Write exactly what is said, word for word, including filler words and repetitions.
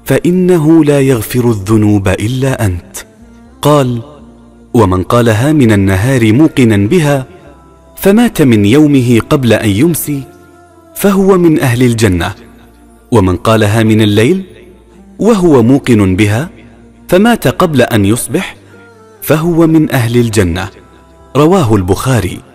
فإنه لا يغفر الذنوب إلا أنت. قال: ومن قالها من النهار موقنا بها فمات من يومه قبل أن يمسي فهو من أهل الجنة، ومن قالها من الليل وهو موقن بها فمات قبل أن يصبح فهو من أهل الجنة. رواه البخاري.